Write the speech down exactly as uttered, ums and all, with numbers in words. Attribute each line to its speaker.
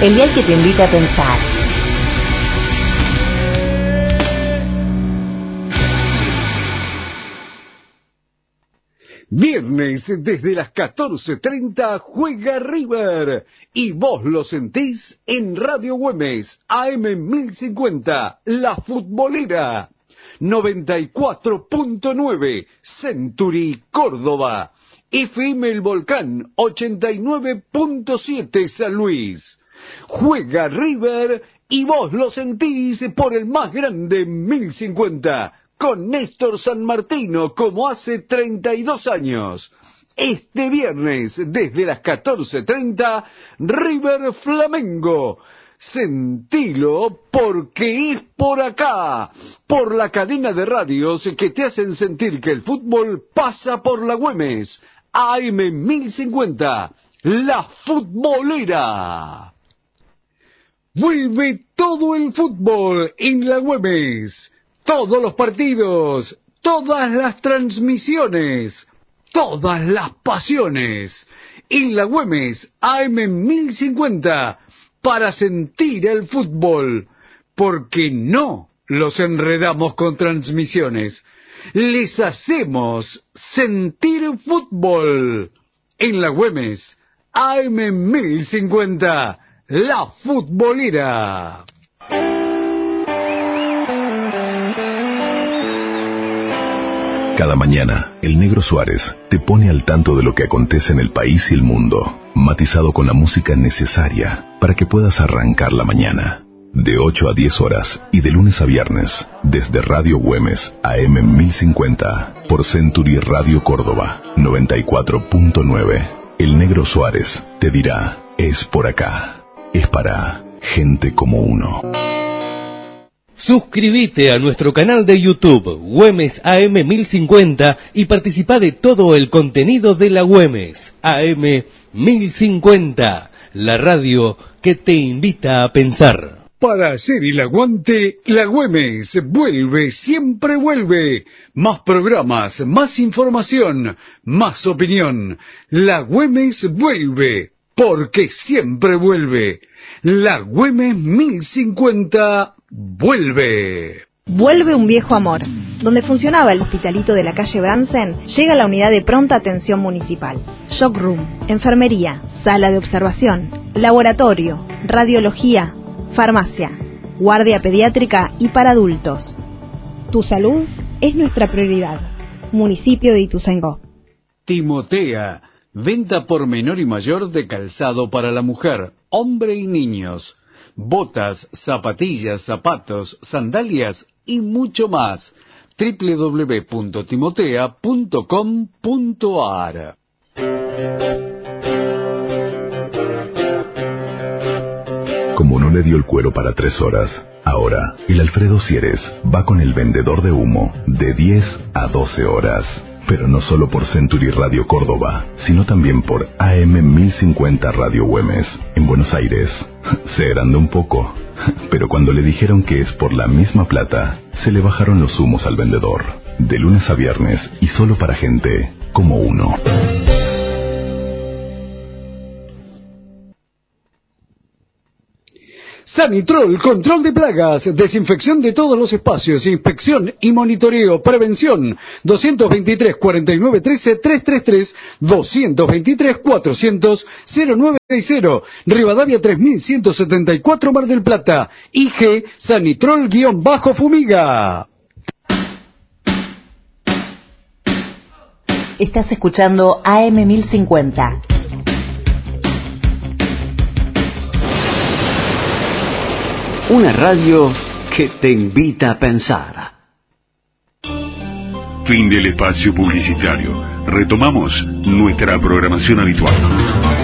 Speaker 1: el dial que te invita a pensar.
Speaker 2: Viernes desde las catorce treinta juega River y vos lo sentís en Radio Güemes A M mil cincuenta, La Futbolera, noventa y cuatro punto nueve Century Córdoba, F M El Volcán ochenta y nueve punto siete San Luis. Juega River y vos lo sentís por el más grande mil cincuenta. Con Néstor San Martino como hace treinta y dos años. Este viernes, desde las catorce treinta, River Flamengo. Sentilo porque es por acá, por la cadena de radios que te hacen sentir que el fútbol pasa por la Güemes. A M mil cincuenta, La Futbolera. Vuelve todo el fútbol en la Güemes. Todos los partidos, todas las transmisiones, todas las pasiones. En la Güemes A M mil cincuenta, para sentir el fútbol. Porque no los enredamos con transmisiones. Les hacemos sentir fútbol. En la Güemes A M mil cincuenta, La Futbolera.
Speaker 3: Cada mañana, el Negro Suárez te pone al tanto de lo que acontece en el país y el mundo, matizado con la música necesaria para que puedas arrancar la mañana. De ocho a diez horas y de lunes a viernes, desde Radio Güemes A M mil cincuenta, por Century Radio Córdoba, noventa y cuatro punto nueve. El Negro Suárez te dirá, es por acá, es para gente como uno.
Speaker 4: Suscríbete a nuestro canal de YouTube, Güemes A M mil cincuenta, y participa de todo el contenido de la Güemes A M mil cincuenta, la radio que te invita a pensar.
Speaker 2: Para hacer el aguante, la Güemes vuelve, siempre vuelve. Más programas, más información, más opinión. La Güemes vuelve, porque siempre vuelve. La Güemes mil cincuenta vuelve.
Speaker 5: Vuelve un viejo amor. Donde funcionaba el hospitalito de la calle Bransen, llega la unidad de pronta atención municipal. Shock room, enfermería, sala de observación, laboratorio, radiología, farmacia, guardia pediátrica y para adultos. Tu salud es nuestra prioridad. Municipio de Ituzaingó.
Speaker 2: Timotea, venta por menor y mayor de calzado para la mujer, hombre y niños. Botas, zapatillas, zapatos, sandalias y mucho más. doble u doble u doble u punto timotea punto com punto a r.
Speaker 3: Como no le dio el cuero para tres horas, ahora el Alfredo Sieres va con el vendedor de humo de diez a doce horas. Pero no solo por Century Radio Córdoba, sino también por A M mil cincuenta Radio Güemes, en Buenos Aires. Se agrandó un poco, pero cuando le dijeron que es por la misma plata, se le bajaron los humos al vendedor. De lunes a viernes y solo para gente como uno.
Speaker 2: Sanitrol, control de plagas, desinfección de todos los espacios, inspección y monitoreo, prevención. dos veintitrés, cuarenta y nueve trece, trescientos treinta y tres, dos veintitrés, cuatrocientos, cero nueve cero, Rivadavia tres mil ciento setenta y cuatro, Mar del Plata. I G, Sanitrol-Fumiga.
Speaker 1: Estás escuchando A M mil cincuenta.
Speaker 6: Una radio que te invita a pensar.
Speaker 7: Fin del espacio publicitario. Retomamos nuestra programación habitual.